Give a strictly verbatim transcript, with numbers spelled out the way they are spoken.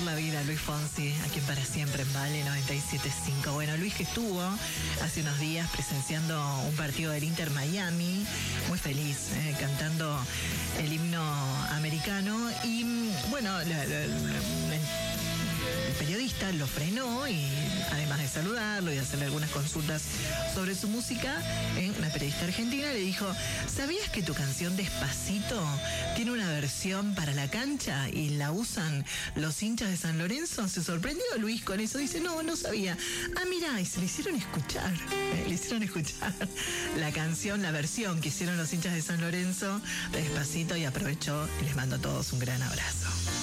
dar la vida a Luis Fonsi, a quien para siempre en Vale noventa y siete punto cinco. Bueno, Luis que estuvo hace unos días presenciando un partido del Inter Miami, muy feliz, eh, cantando el himno americano y bueno, la, la, la, la, el periodista lo frenó y además de saludarlo y hacerle algunas consultas sobre su música, eh, una periodista argentina le dijo: ¿sabías que tu canción Despacito tiene una versión para la cancha y la usan los hinchas de San Lorenzo? Se sorprendió Luis con eso, dice: no, no sabía. Ah, mira, y se le hicieron escuchar, eh, le hicieron escuchar la canción, la versión que hicieron los hinchas de San Lorenzo de Despacito, y aprovechó y les mando a todos un gran abrazo.